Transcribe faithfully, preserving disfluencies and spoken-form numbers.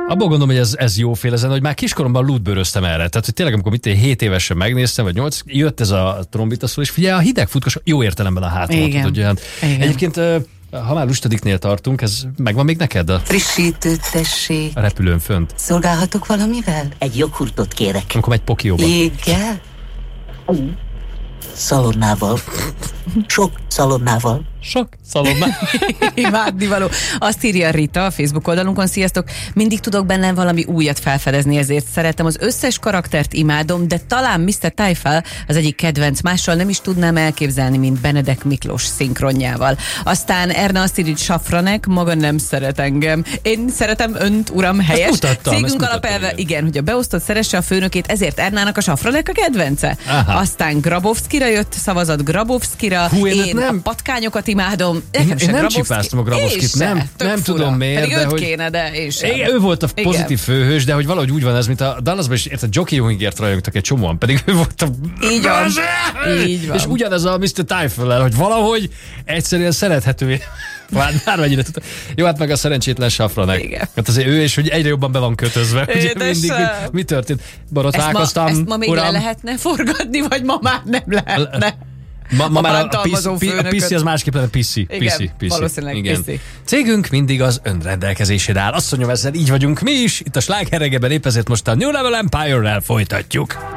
Abból gondolom, hogy ez, ez jóféle zene, hogy már kiskoromban lútbőröztem erre. Tehát, hogy tényleg, amikor mit én hét évesen megnéztem, vagy nyolc, jött ez a trombita szól, és figyelj, a hideg futkos jó értelemben a hátamot. Igen. Hogy olyan. Igen. Egyébként, ha már lustadiknél tartunk, ez megvan még neked? A, Frissítőt tessék. a repülőn fönt. Szolgálhatok valamivel? Egy joghurtot kérek. Amikor megy Pokióba. Jéggel? Szalonnával. Sok szalonnával. Sok szalonna. Imádnivaló. Azt írja Rita a Facebook oldalunkon, sziasztok, mindig tudok bennem valami újat felfedezni, ezért szeretem az összes karaktert, imádom, de talán miszter Tyfel az egyik kedvenc, mással nem is tudnám elképzelni, mint Benedek Miklós szinkronjával. Aztán Erna azt írja, hogy Safranek maga nem szeret engem. Én szeretem önt, uram, helyes. mutattam, ezt Cégünk mutattam, alapelve, igen. igen, hogy a beosztott szeresse a főnökét, ezért Ernának a Safranek a kedvence. Aha. Aztán Grabowskira jött, szavazat Grabowskira, Hú, én én nem- a patkányokat imádom. Én, Nekem se én nem Grabowski. csipáztam a Grabowskit, Én se. nem, Tök nem fura. tudom miért, Pedig de őt hogy... kéne, de én sem. Igen, ő volt a Igen. pozitív főhős, de hogy valahogy úgy van ez, mint a Dallasban is, érted, Jockey Wingért rajongtak egy csomóan, pedig ő volt a... Így van. Így van. És ugyanez a miszter Tyfel-lel, hogy valahogy egyszerűen szerethető. Bármennyire tudta. Jó, hát meg a szerencsétlen Safranek. Igen. Hát azért ő is, hogy egyre jobban be van kötözve. Ugye mindig, hogy mi történt? Ezt ma, Borotválkoztam, ezt ma még uram. le lehetne forgatni, vagy ma már nem lehetne? Ma, ma A már a, a, bántalmazó piszi, a főnököt. piszi az másképp lenne piszi. Igen, piszi, piszi. valószínűleg Igen. piszi. Cégünk mindig az önrendelkezésére áll. Azt mondjam, ezzel így vagyunk mi is. Itt a Sláger reggelben épp ezért most a New Level Empire-rel folytatjuk.